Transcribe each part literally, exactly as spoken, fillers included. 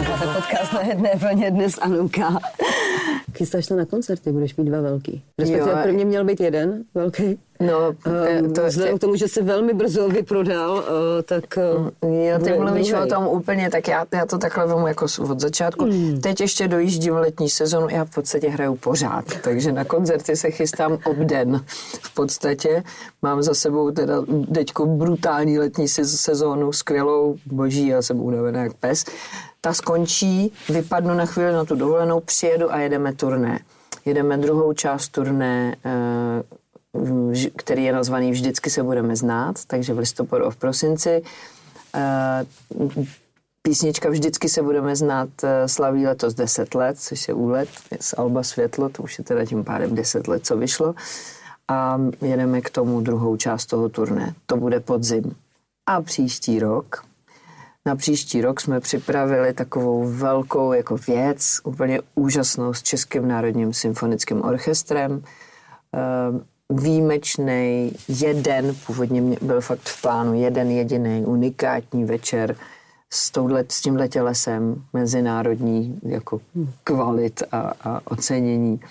Posloucháte podcast Na jedné vlně dnes Anulka. Chystáš se na koncerty, budeš mít dva velký. Respektive prvně měl být jeden velký. No, um, to vzhledem k tomu, že se velmi brzo vyprodal, uh, tak... Uh, jo, ty mluvíš o tom úplně, tak já, já to takhle vemu jako od začátku. Hmm. Teď ještě dojíždím letní sezonu, já v podstatě hraju pořád, takže na koncerty se chystám obden. V podstatě mám za sebou teda teďko brutální letní sezónu, skvělou, boží, já jsem unavená jak pes. Ta skončí, vypadnu na chvíli na tu dovolenou, přijedu a jedeme turné. Jedeme druhou část turné, který je nazvaný Vždycky se budeme znát, takže v listopadu a v prosinci. Písnička Vždycky se budeme znát slaví letos deset let, což je úlet z alba Světlo, to už je teda tím pádem deset let, co vyšlo. A jedeme k tomu druhou část toho turné. To bude podzim. A příští rok, na příští rok jsme připravili takovou velkou jako věc, úplně úžasnou s Českým národním symfonickým orchestrem. Výjimečný jeden, původně byl fakt v plánu, jeden jediný unikátní večer s, touhle, s tímhle tělesem mezinárodní jako kvalit a, a ocenění,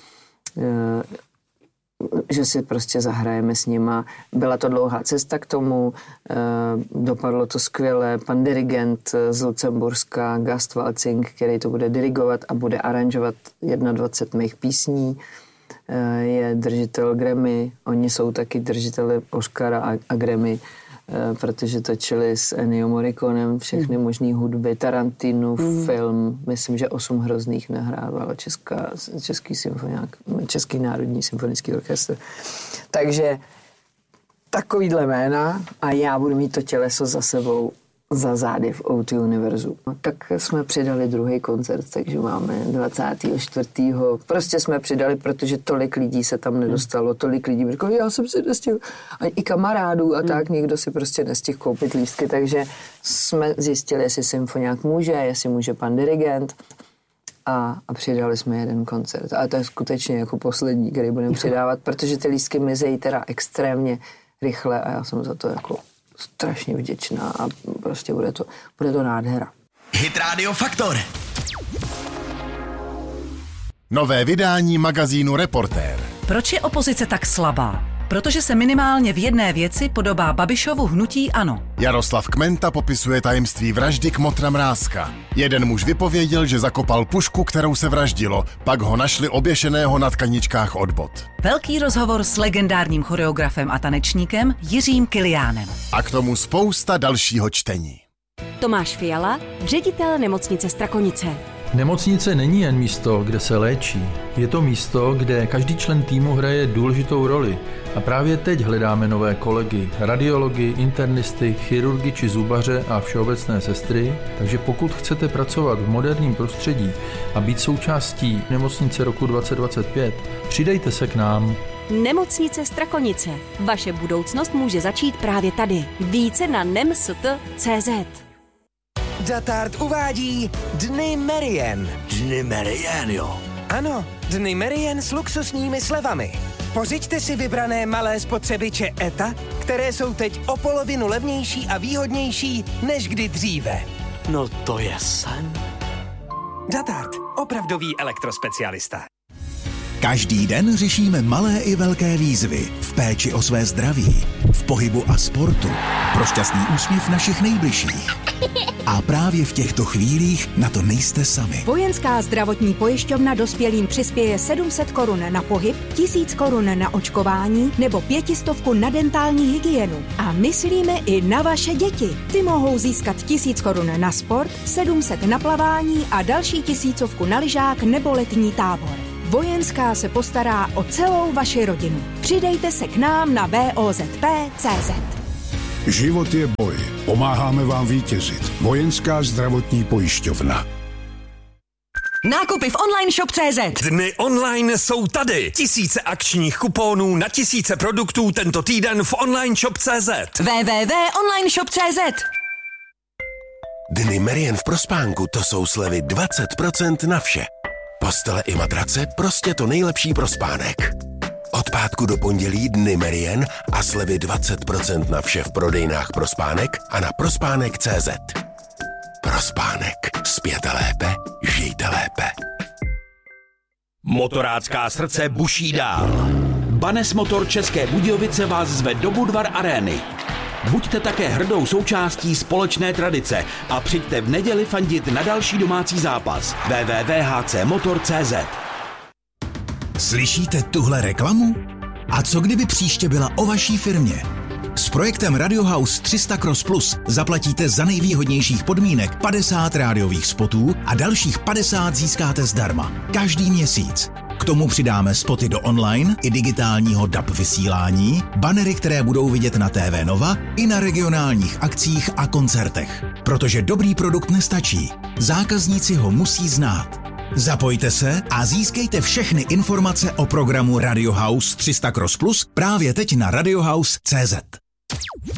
že si prostě zahrajeme s nima. Byla to dlouhá cesta k tomu, dopadlo to skvěle. Pan dirigent z Lucemburska, Gast Waltzing, který to bude dirigovat a bude aranžovat dvacet jedna mých písní, je držitel Grammy, oni jsou taky držiteli Oscara a, a Grammy, protože točili s Ennio Morriconem všechny mm. možné hudby, Tarantinu, mm. film, myslím, že osm hrozných nahrávala česká, český symfoniák, Český národní symfonický orchestr. Takže takovýhle jména a já budu mít to těleso za sebou za zády v O dva Univerzu. No, tak jsme přidali druhý koncert, takže máme dvacátého čtvrtého Prostě jsme přidali, protože tolik lidí se tam nedostalo, tolik lidí mi řeklo, já jsem si nestihl. A i kamarádů a tak, někdo si prostě nestihl koupit lístky, takže jsme zjistili, jestli symfoniák může, jestli může pan dirigent a, a přidali jsme jeden koncert. A to je skutečně jako poslední, který budeme přidávat, protože ty lístky mizejí teda extrémně rychle a já jsem za to jako strašně vděčná a prostě bude to, bude to nádhera. Hit Radio Faktor. Nové vydání magazínu Reportér. Proč je opozice tak slabá? Protože se minimálně v jedné věci podobá Babišovu hnutí ANO. Jaroslav Kmenta popisuje tajemství vraždy Kmotra Mrázka. Jeden muž vypověděl, že zakopal pušku, kterou se vraždilo, pak ho našli oběšeného na tkaničkách od bot. Velký rozhovor s legendárním choreografem a tanečníkem Jiřím Kiliánem. A k tomu spousta dalšího čtení. Tomáš Fiala, ředitel nemocnice Strakonice. Nemocnice není jen místo, kde se léčí. Je to místo, kde každý člen týmu hraje důležitou roli. A právě teď hledáme nové kolegy, radiology, internisty, chirurgy či zubaře a všeobecné sestry. Takže pokud chcete pracovat v moderním prostředí a být součástí nemocnice roku dvacet dvacet pět, přidejte se k nám. Nemocnice Strakonice. Vaše budoucnost může začít právě tady. Více na nemst tečka cé zet. Datart uvádí Dny Merien. Dny Merien, jo. Ano, Dny Merien s luxusními slevami. Pořiďte si vybrané malé spotřebiče E T A, které jsou teď o polovinu levnější a výhodnější než kdy dříve. No to je sen. Datart, opravdový elektrospecialista. Každý den řešíme malé i velké výzvy v péči o své zdraví, v pohybu a sportu, pro šťastný úsměv našich nejbližších. A právě v těchto chvílích na to nejste sami. Vojenská zdravotní pojišťovna dospělým přispěje sedm set korun na pohyb, tisíc korun na očkování nebo pětistovku na dentální hygienu. A myslíme i na vaše děti. Ty mohou získat tisíc korun na sport, sedm set na plavání a další tisícovku na lyžák nebo letní tábor. Vojenská se postará o celou vaši rodinu. Přidejte se k nám na v o z p tečka cé zet. Život je boj. Pomáháme vám vítězit. Vojenská zdravotní pojišťovna. Nákupy v online shop tečka cé zet. Dny online jsou tady. Tisíce akčních kuponů na tisíce produktů tento týden v online shop tečka cé zet. w w w tečka online shop tečka cé zet. Dny Merien v Prospánku, to jsou slevy dvacet procent na vše. Postele i matrace, prostě to nejlepší pro spánek. Od pátku do pondělí Dny Merien a slevy dvacet procent na vše v prodejnách Prospánek a na prospánek tečka cé zet. Prospánek. Spěte lépe, Motorácká srdce buší dál. Banes Motor České Budějovice vás zve do Budvar Arény. Buďte také hrdou součástí společné tradice a přijďte v neděli fandit na další domácí zápas. w w w tečka h c motor tečka c z. Slyšíte tuhle reklamu? A co kdyby příště byla o vaší firmě? S projektem Radio House tři sta Cross Plus zaplatíte za nejvýhodnějších podmínek padesát rádiových spotů a dalších padesát získáte zdarma. Každý měsíc. K tomu přidáme spoty do online i digitálního D A B vysílání, banery, které budou vidět na T V Nova i na regionálních akcích a koncertech. Protože dobrý produkt nestačí. Zákazníci ho musí znát. Zapojte se a získejte všechny informace o programu Radio House tři sta Cross Plus právě teď na radiohouse tečka c z.